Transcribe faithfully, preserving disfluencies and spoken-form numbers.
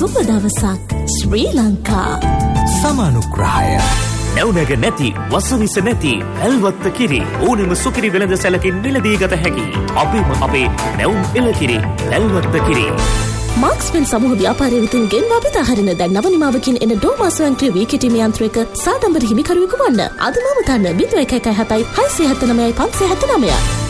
සුබ දවසක් ශ්‍රී ලංකා. සමානුග්‍රහය නැවුනග නැති වසවිස නැති ඇල්වත්ත කිරි ඕනෙම සුකිරි වෙළඳ සැලකින් මිලදී ගත හැකි අපේම අපේ නැවුම් එළකිරි ඇල්වත්ත කිරි. මාක්ස්වෙල් සමූහ ව්‍යාපාරය විසින් ගෙන්වා බෙදා හරින දැන් නව නිමාවකින් එන ඩෝමා ස්වයංක්‍රීය වී කිටීම යන්ත්‍රයක සාඩම්බර හිමිකරුවෙකු වන්න. අද මම තන්න බිඳුව එක එක හතයි හයසිය හැත්තෑ නවයයි පන්සිය හැත්තෑ නවය.